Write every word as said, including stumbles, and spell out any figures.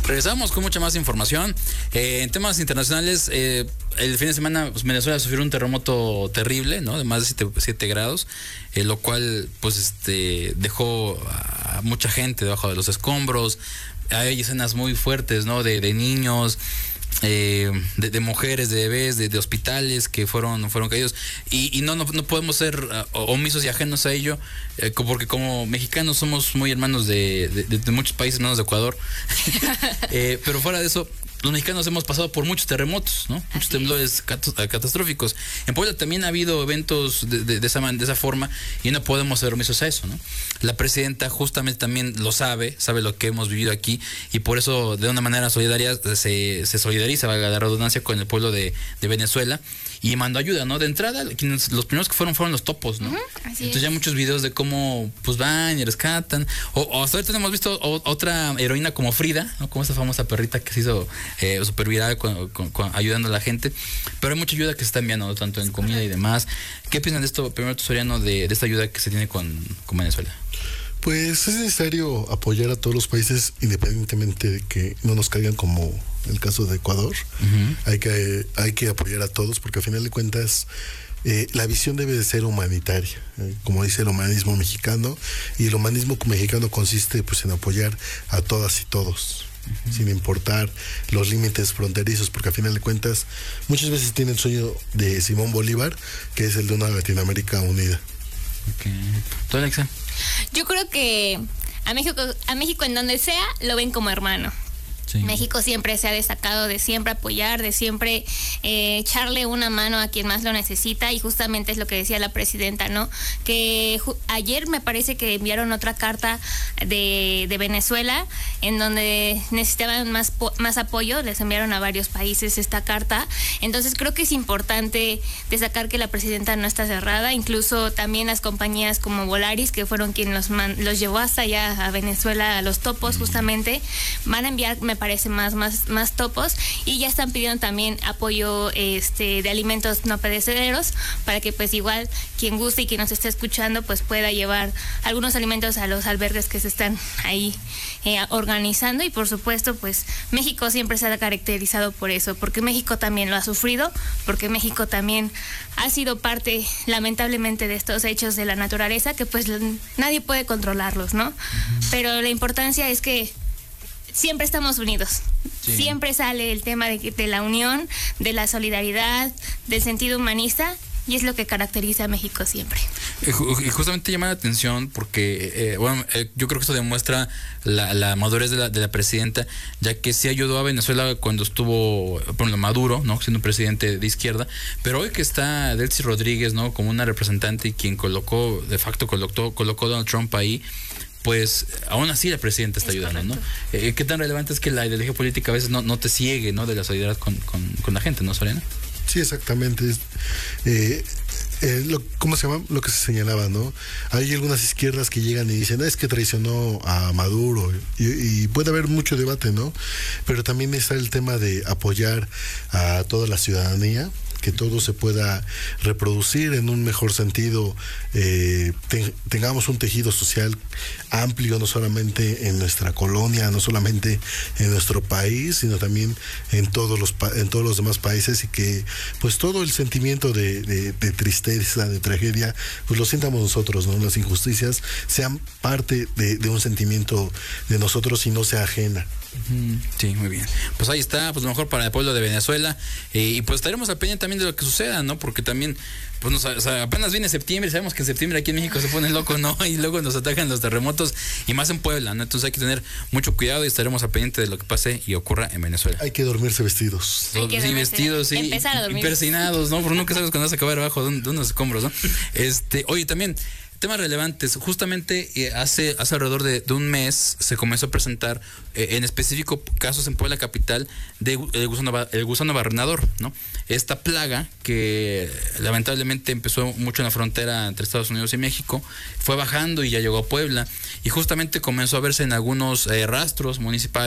Regresamos con mucha más información. Eh, en temas internacionales, eh, el fin de semana pues, Venezuela sufrió un terremoto terrible, ¿no? De más de siete grados, eh, lo cual pues este dejó a mucha gente debajo de los escombros. Hay escenas muy fuertes, ¿no? De, de niños, eh, de, de mujeres, de bebés, de, de hospitales que fueron fueron caídos. Y, y no, no no podemos ser uh, omisos y ajenos a ello, eh, porque como mexicanos somos muy hermanos de, de, de muchos países, hermanos de Ecuador. eh, pero fuera de eso, los mexicanos hemos pasado por muchos terremotos, ¿no? Muchos temblores cat- catastróficos. En Puebla también ha habido eventos de, de, de, esa, de esa forma y no podemos ser omisos a eso, ¿no? La presidenta justamente también lo sabe, sabe lo que hemos vivido aquí y por eso de una manera solidaria se, se solidariza, valga la redundancia, con el pueblo de, de Venezuela y mandó ayuda, ¿no? De entrada, quienes, los primeros que fueron fueron los topos, ¿no? Uh-huh, Entonces es. Ya muchos videos de cómo pues van y rescatan. O, o hasta ahorita hemos visto o, otra heroína como Frida, ¿no? Como esa famosa perrita que se hizo eh, súper viral con, con, con, ayudando a la gente. Pero hay mucha ayuda que se está enviando, ¿no? Tanto en comida y demás. ¿Qué piensan de esto, primero tú, Soriano, de, de esta ayuda que se tiene con, con Venezuela? Pues es necesario apoyar a todos los países independientemente de que no nos caigan como el caso de Ecuador. Uh-huh. Hay que hay que apoyar a todos porque al final de cuentas eh, la visión debe de ser humanitaria, eh, como dice el humanismo mexicano, y el humanismo mexicano consiste pues en apoyar a todas y todos. Uh-huh. Sin importar los límites fronterizos, porque al final de cuentas muchas veces tienen el sueño de Simón Bolívar, que es el de una Latinoamérica unida. Okay. ¿Tú, Alexa? Yo creo que a México, a México en donde sea, lo ven como hermano. Sí. México siempre se ha destacado de siempre apoyar, de siempre eh, echarle una mano a quien más lo necesita, y justamente es lo que decía la presidenta, ¿no? Que ju- ayer me parece que enviaron otra carta de, de Venezuela en donde necesitaban más, po- más apoyo, les enviaron a varios países esta carta. Entonces creo que es importante destacar que la presidenta no está cerrada, incluso también las compañías como Volaris, que fueron quien los, man- los llevó hasta allá a Venezuela, a los topos justamente, van a enviar, me parece, más, más, más topos, y ya están pidiendo también apoyo este de alimentos no perecederos para que pues igual quien guste y quien nos esté escuchando pues pueda llevar algunos alimentos a los albergues que se están ahí eh, organizando. Y por supuesto pues México siempre se ha caracterizado por eso, porque México también lo ha sufrido, porque México también ha sido parte lamentablemente de estos hechos de la naturaleza que pues nadie puede controlarlos, ¿no? Uh-huh. Pero la importancia es que siempre estamos unidos. Sí. Siempre sale el tema de, de la unión, de la solidaridad, del sentido humanista, y es lo que caracteriza a México siempre. Y justamente llama la atención porque, eh, bueno, eh, yo creo que esto demuestra la, la madurez de la, de la presidenta, ya que sí ayudó a Venezuela cuando estuvo, bueno, Maduro, ¿no? Siendo un presidente de izquierda, pero hoy que está Delcy Rodríguez, ¿no? Como una representante y quien colocó, de facto colocó, colocó a Donald Trump ahí, pues aún así la presidenta está es ayudando, correcto. ¿No? Eh, ¿Qué tan relevante es que la ideología política a veces no, no te ciegue, ¿no? De la solidaridad con, con, con la gente, ¿no, Soriano? Sí, exactamente. Eh, eh, lo, ¿Cómo se llama? Lo que se señalaba, ¿no? Hay algunas izquierdas que llegan y dicen, es que traicionó a Maduro, y, y puede haber mucho debate, ¿no? Pero también está el tema de apoyar a toda la ciudadanía, que todo se pueda reproducir en un mejor sentido, eh, te, tengamos un tejido social amplio, no solamente en nuestra colonia, no solamente en nuestro país, sino también en todos los en todos los demás países, y que pues todo el sentimiento de, de, de tristeza, de tragedia, pues lo sientamos nosotros, ¿no? Las injusticias sean parte de, de un sentimiento de nosotros y no sea ajena. Sí, muy bien. Pues ahí está, pues lo mejor para el pueblo de Venezuela, eh, y pues estaremos al pendiente también de lo que suceda, ¿no? Porque también, pues nos, o sea, apenas viene septiembre, sabemos que en septiembre aquí en México se pone loco, ¿no? Y luego nos atacan los terremotos, y más en Puebla, ¿no? Entonces hay que tener mucho cuidado y estaremos al pendiente de lo que pase y ocurra en Venezuela. Hay que dormirse vestidos. Hay que sí, dormirse, vestidos, sí. Empezar a dormir. Y persinados, ¿no? Porque nunca sabes cuándo vas a acabar debajo de, un, de unos escombros, ¿no? Este, oye, también temas relevantes. Justamente eh, hace, hace alrededor de, de un mes se comenzó a presentar eh, en específico casos en Puebla capital de el gusano, el gusano barrenador, ¿no? Esta plaga que lamentablemente empezó mucho en la frontera entre Estados Unidos y México, fue bajando y ya llegó a Puebla, y justamente comenzó a verse en algunos eh, rastros municipales